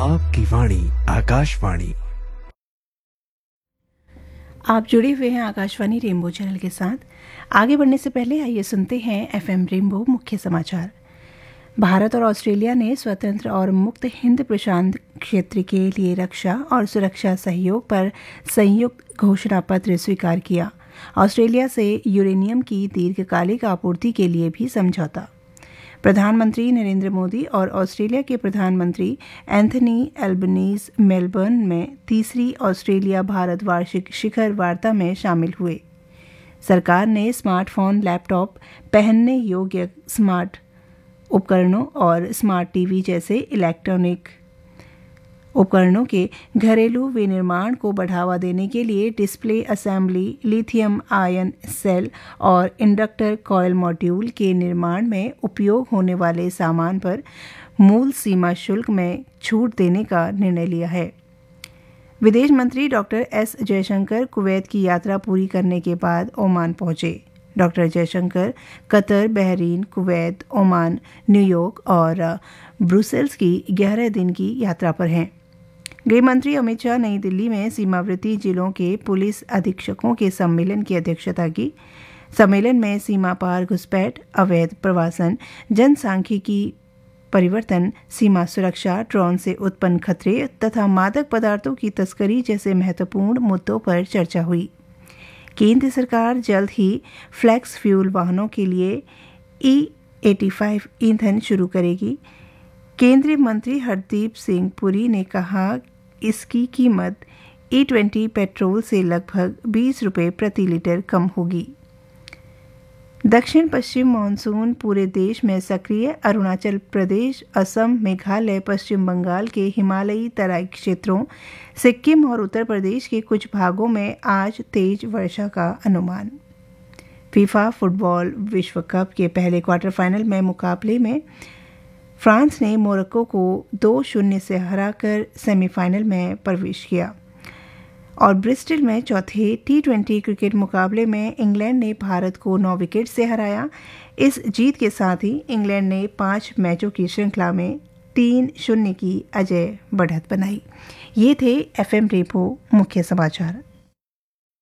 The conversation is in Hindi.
आपकी वाणी आकाशवाणी। आप जुड़े हुए हैं आकाशवाणी रेनबो चैनल के साथ। आगे बढ़ने से पहले आइए सुनते हैं एफएम रेनबो मुख्य समाचार। भारत और ऑस्ट्रेलिया ने स्वतंत्र और मुक्त हिंद प्रशांत क्षेत्र के लिए रक्षा और सुरक्षा सहयोग पर संयुक्त घोषणा पत्र स्वीकार किया। ऑस्ट्रेलिया से यूरेनियम की दीर्घकालिक आपूर्ति के लिए भी समझौता। प्रधानमंत्री नरेंद्र मोदी और ऑस्ट्रेलिया के प्रधानमंत्री एंथनी एल्बनीज मेलबर्न में तीसरी ऑस्ट्रेलिया भारत वार्षिक शिखर वार्ता में शामिल हुए। सरकार ने स्मार्टफोन, लैपटॉप, पहनने योग्य स्मार्ट उपकरणों और स्मार्ट टीवी जैसे इलेक्ट्रॉनिक उपकरणों के घरेलू विनिर्माण को बढ़ावा देने के लिए display assembly, lithium ion cell और इंडक्टर कॉइल मॉड्यूल के निर्माण में उपयोग होने वाले सामान पर मूल सीमा शुल्क में छूट देने का निर्णय लिया है। विदेश मंत्री डॉक्टर एस जयशंकर कुवैत की यात्रा पूरी करने के बाद ओमान पहुंचे। Doctor Jaishankar Qatar, Bahrain, Kuwait, Oman, New York और ब्रुसेल्स की 11 दिन की यात्रा पर हैं। गृह मंत्री अमित शाह नई दिल्ली में सीमावर्ती जिलों के पुलिस अधीक्षकों के सम्मेलन की अध्यक्षता की। सम्मेलन में सीमा पार घुसपैठ, अवैध प्रवासन, जनसांख्यिकी परिवर्तन, सीमा सुरक्षा, ड्रोन से उत्पन्न खतरे तथा मादक पदार्थों की तस्करी जैसे महत्वपूर्ण मुद्दों पर चर्चा हुई। केंद्र सरकार जल्द ही फ्लैक्स फ्यूल वाहनों के लिए E85 ईंधन शुरू करेगी। केंद्रीय मंत्री हरदीप सिंह पुरी ने कहा इसकी कीमत E20 पेट्रोल से लगभग 20 रुपये प्रति लीटर कम होगी। दक्षिण पश्चिम मानसून पूरे देश में सक्रिय। अरुणाचल प्रदेश, असम, मेघालय, पश्चिम बंगाल के हिमालयी तराई क्षेत्रों, सिक्किम और उत्तर प्रदेश के कुछ भागों में आज तेज वर्षा का अनुमान। फीफा फुटबॉल विश्व कप के पहले क्वार्टर फाइनल में मुकाबले में फ्रांस ने मोरक्को को 2-0 से हराकर सेमीफाइनल में प्रवेश किया। और ब्रिस्टल में चौथे T20 क्रिकेट मुकाबले में इंग्लैंड ने भारत को 9 विकेट से हराया। इस जीत के साथ ही इंग्लैंड ने 5 मैचों की श्रृंखला में 3-0 की अजेय बढ़त बनाई। ये थे एफएम रेनबो मुख्य समाचार।